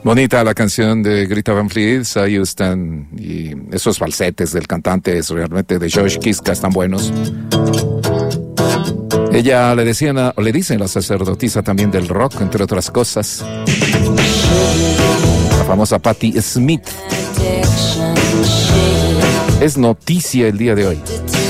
Bonita la canción de Greta Van Fleet, I Houston, y esos falsetes del cantante es realmente de Josh Kiska están buenos. Ella le dicen la sacerdotisa también del rock, entre otras cosas. La famosa Patti Smith. Es noticia el día de hoy.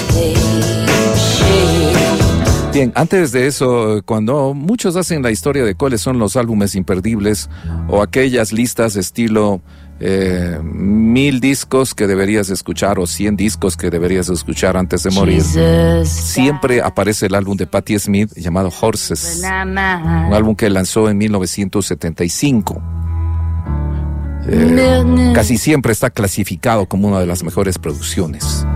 Bien, antes de eso, cuando muchos hacen la historia de cuáles son los álbumes imperdibles o aquellas listas estilo 1000 discos que deberías escuchar o 100 discos que deberías escuchar antes de morir, siempre aparece el álbum de Patti Smith llamado Horses, un álbum que lanzó en 1975. Casi siempre está clasificado como una de las mejores producciones.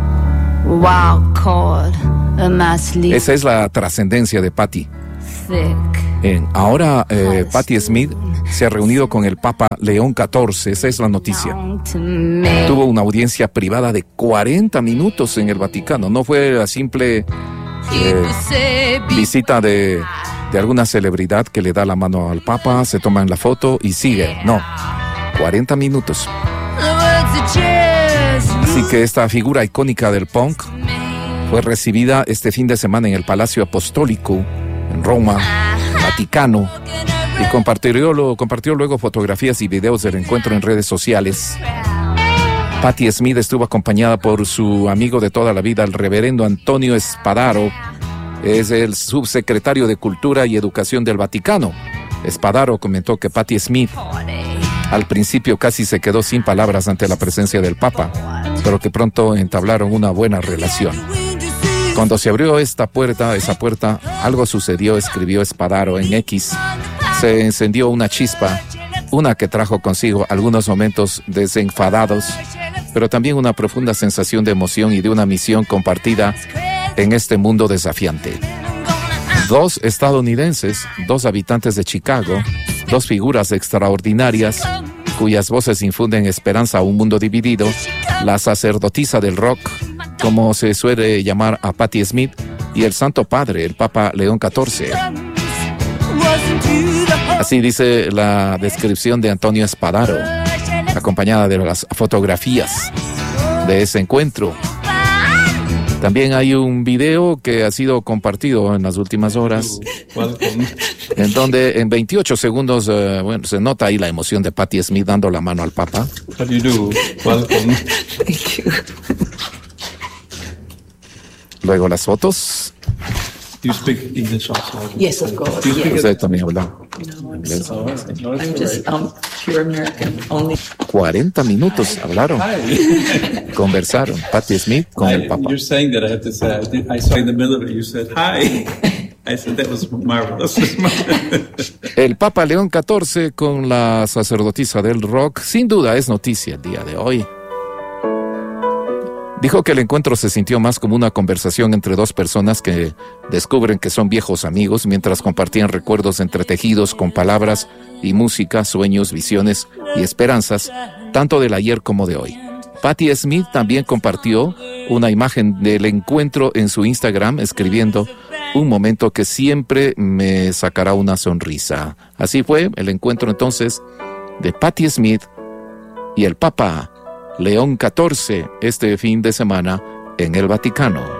Esa es la trascendencia de Patti. Ahora Patti Smith se ha reunido con el Papa León XIV, esa es la noticia. Tuvo una audiencia privada de 40 minutos en el Vaticano, no fue la simple visita de alguna celebridad que le da la mano al Papa, se toman la foto y sigue, no, 40 minutos. Así que esta figura icónica del punk fue recibida este fin de semana en el Palacio Apostólico, en Roma, Vaticano, y compartió luego fotografías y videos del encuentro en redes sociales. Patti Smith estuvo acompañada por su amigo de toda la vida, el reverendo Antonio Spadaro, es el subsecretario de Cultura y Educación del Vaticano. Spadaro comentó que Patti Smith al principio casi se quedó sin palabras ante la presencia del Papa, pero que pronto entablaron una buena relación. Cuando se abrió esa puerta, algo sucedió, escribió Spadaro en X. Se encendió una chispa, una que trajo consigo algunos momentos desenfadados, pero también una profunda sensación de emoción y de una misión compartida en este mundo desafiante. 2 estadounidenses, 2 habitantes de Chicago, 2 figuras extraordinarias cuyas voces infunden esperanza a un mundo dividido, la sacerdotisa del rock, como se suele llamar a Patti Smith, y el Santo Padre, el Papa León XIV. Así dice la descripción de Antonio Spadaro, acompañada de las fotografías de ese encuentro. También hay un video que ha sido compartido en las últimas horas, en donde en 28 segundos, se nota ahí la emoción de Patti Smith dando la mano al Papa. How do you do? Welcome. Thank you. Luego las fotos. You speak English also? Yes, of course. Do you speak Yes. Usted también habla No, I'm inglés. sorry. No, it's I'm just all pure American. Only 40 minutos hablaron, Hi. conversaron Patti Smith con el Papa. You're saying that I have to say, I saw in the middle of it, you said, hi. I said, that was marvelous. El Papa León XIV con la sacerdotisa del rock, sin duda es noticia el día de hoy. Dijo que el encuentro se sintió más como una conversación entre 2 personas que descubren que son viejos amigos mientras compartían recuerdos entretejidos con palabras y música, sueños, visiones y esperanzas, tanto del ayer como de hoy. Patti Smith también compartió una imagen del encuentro en su Instagram escribiendo: un momento que siempre me sacará una sonrisa. Así fue el encuentro entonces de Patti Smith y el Papa León XIV este fin de semana en el Vaticano.